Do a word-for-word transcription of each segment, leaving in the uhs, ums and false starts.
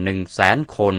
หนึ่งแสนคน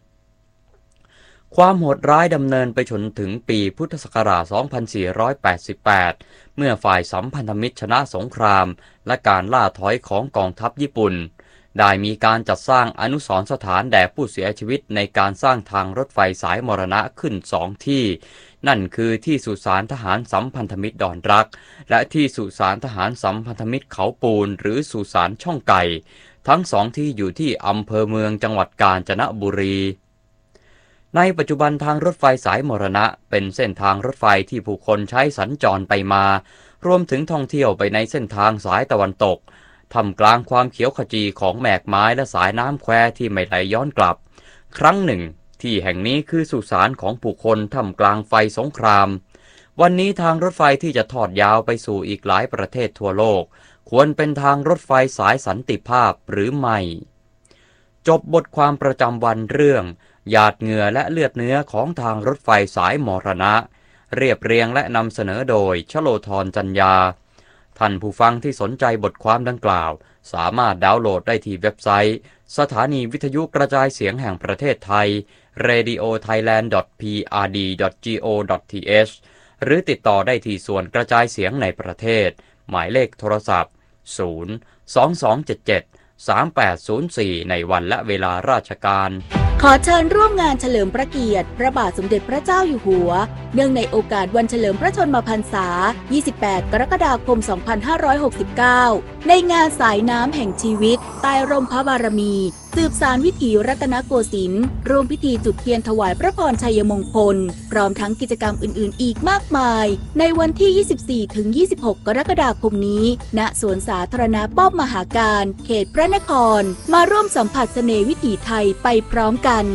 ความโหดร้ายดำเนินไปจนถึงปีพุทธศักราช สองพันสี่ร้อยแปดสิบแปด เมื่อฝ่ายสัมพันธมิตรชนะสงครามและการล่าถอยของกองทัพญี่ปุ่นได้มีการจัดสร้างอนุสรณ์สถานแด่ผู้เสียชีวิตในการสร้างทางรถไฟสายมรณะขึ้นสองที่นั่นคือที่สุสานทหารสัมพันธมิตรดอนรักและที่สุสานทหารสัมพันธมิตรเขาปูนหรือสุสานช่องไก่ทั้งสองที่อยู่ที่อำเภอเมืองจังหวัดกาญจนบุรีในปัจจุบันทางรถไฟสายมรณะเป็นเส้นทางรถไฟที่ผู้คนใช้สัญจรไปมารวมถึงท่องเที่ยวไปในเส้นทางสายตะวันตกท่ามกลางความเขียวขจีของแมกไม้และสายน้ำแควที่ไม่ไหลย้อนกลับครั้งหนึ่งที่แห่งนี้คือสุสานของผู้คนท่ามกลางไฟสงครามวันนี้ทางรถไฟที่จะทอดยาวไปสู่อีกหลายประเทศทั่วโลกควรเป็นทางรถไฟสายสันติภาพหรือไม่จบบทความประจำวันเรื่องหยาดเหงื่อและเลือดเนื้อของทางรถไฟสายมรณะเรียบเรียงและนำเสนอโดยชโลธรจันยาท่านผู้ฟังที่สนใจบทความดังกล่าวสามารถดาวน์โหลดได้ที่เว็บไซต์สถานีวิทยุกระจายเสียงแห่งประเทศไทย เรดิโอไทยแลนด์ ดอท พี อาร์ ดี ดอท จี โอ ดอท ที เอช หรือติดต่อได้ที่ส่วนกระจายเสียงในประเทศหมายเลขโทรศัพท์ ศูนย์ สอง สอง เจ็ด เจ็ด สาม แปด ศูนย์ สี่ ในวันและเวลาราชการขอเชิญร่วมงานเฉลิมพระเกียรติพระบาทสมเด็จพระเจ้าอยู่หัวเนื่องในโอกาสวันเฉลิมพระชนมพรรษา ยี่สิบแปด กรกฎาคม สองพันห้าร้อยหกสิบเก้า ในงานสายน้ำแห่งชีวิตใต้ร่มพระบารมีสืบสานวิถีรัตนโกสินทร์ร่วมพิธีจุดเทียนถวายพระพรชัยมงคลพร้อมทั้งกิจกรรมอื่นๆอีกมากมายในวันที่ ยี่สิบสี่ถึงยี่สิบหก กรกฎาคมนี้ณสวนสาธารณะป้อมมหาการเขตพระนครมาร่วมสัมผัสเสน่ห์วิถีไทยไปพร้อมกัน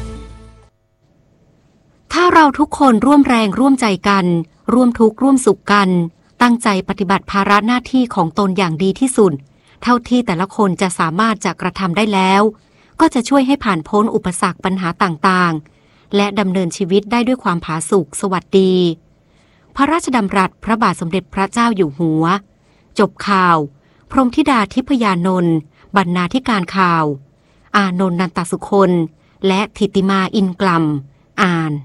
ถ้าเราทุกคนร่วมแรงร่วมใจกันร่วมทุกข์ร่วมสุขกันตั้งใจปฏิบัติภาระหน้าที่ของตนอย่างดีที่สุดเท่าที่แต่ละคนจะสามารถจะกระทำได้แล้วก็จะช่วยให้ผ่านพ้นอุปสรรคปัญหาต่างๆและดำเนินชีวิตได้ด้วยความผาสุกสวัสดีพระราชดำรัสพระบาทสมเด็จพระเจ้าอยู่หัวจบข่าวพรหมธิดาทิพยานนท์บรรณาธิการข่าวอานนท์นันตสุคนและธิติมาอินกลัมอ่าน